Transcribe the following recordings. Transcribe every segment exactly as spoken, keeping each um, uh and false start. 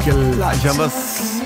Gleich haben wir es.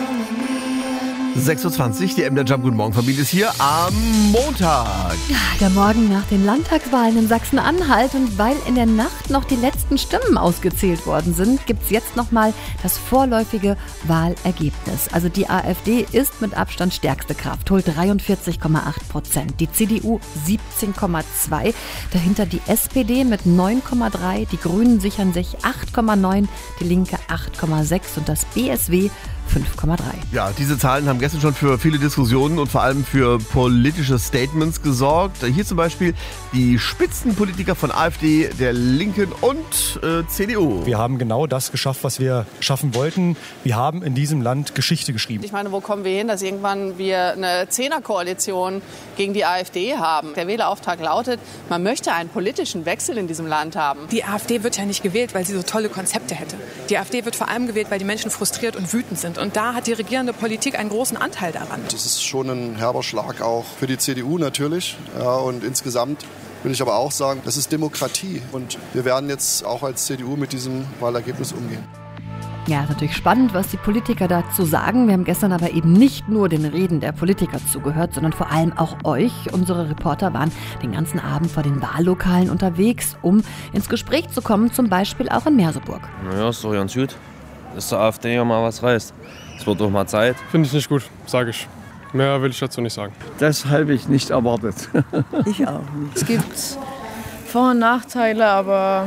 sechs Uhr zwanzig, die Emder Jump Guten Morgen Familie ist hier am Montag. Ja, der Morgen nach den Landtagswahlen in Sachsen-Anhalt, und weil in der Nacht noch die letzten Stimmen ausgezählt worden sind, gibt es jetzt nochmal das vorläufige Wahlergebnis. Also die AfD ist mit Abstand stärkste Kraft, holt dreiundvierzig Komma acht Prozent, die C D U siebzehn Komma zwei, dahinter die S P D mit neun Komma drei, die Grünen sichern sich acht Komma neun, die Linke acht Komma sechs und das B S W fünf Komma drei. Ja, diese Zahlen haben gestern schon für viele Diskussionen und vor allem für politische Statements gesorgt. Hier zum Beispiel die Spitzenpolitiker von AfD, der Linken und äh, C D U. Wir haben genau das geschafft, was wir schaffen wollten. Wir haben in diesem Land Geschichte geschrieben. Ich meine, wo kommen wir hin, dass irgendwann wir eine Zehnerkoalition gegen die AfD haben? Der Wählerauftrag lautet, man möchte einen politischen Wechsel in diesem Land haben. Die AfD wird ja nicht gewählt, weil sie so tolle Konzepte hätte. Die AfD wird vor allem gewählt, weil die Menschen frustriert und wütend sind. Und da hat die regierende Politik einen großen Anteil daran. Das ist schon ein herber Schlag auch für die C D U natürlich. Ja, und insgesamt will ich aber auch sagen, das ist Demokratie. Und wir werden jetzt auch als C D U mit diesem Wahlergebnis umgehen. Ja, ist natürlich spannend, was die Politiker dazu sagen. Wir haben gestern aber eben nicht nur den Reden der Politiker zugehört, sondern vor allem auch euch. Unsere Reporter waren den ganzen Abend vor den Wahllokalen unterwegs, um ins Gespräch zu kommen, zum Beispiel auch in Merseburg. Naja, ist doch ganz gut, dass der AfD ja mal was reißt. Es wird doch mal Zeit. Finde ich nicht gut, sage ich. Mehr will ich dazu nicht sagen. Das habe ich nicht erwartet. Ich auch nicht. Es gibt Vor- und Nachteile, aber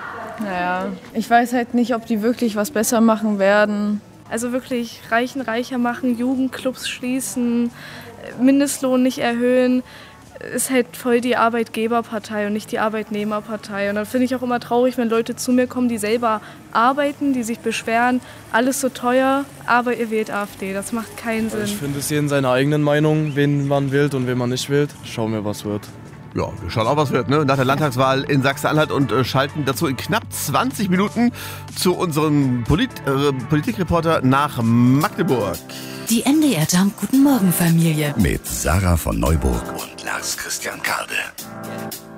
naja, ich weiß halt nicht, ob die wirklich was besser machen werden. Also wirklich Reichen reicher machen, Jugendclubs schließen, Mindestlohn nicht erhöhen. Ist halt voll die Arbeitgeberpartei und nicht die Arbeitnehmerpartei. Und dann finde ich auch immer traurig, wenn Leute zu mir kommen, die selber arbeiten, die sich beschweren, alles so teuer, aber ihr wählt AfD. Das macht keinen Sinn. Ich finde, es jeden seine eigenen Meinung, wen man wählt und wen man nicht wählt. Schauen wir, was wird. Ja, wir schauen auch, was wird, ne? Nach der Landtagswahl in Sachsen-Anhalt und äh, schalten dazu in knapp zwanzig Minuten zu unserem Polit- äh, Politikreporter nach Magdeburg. Die M D R Jump Guten Morgen Familie mit Sarah von Neuburg und Lars Christian Karde.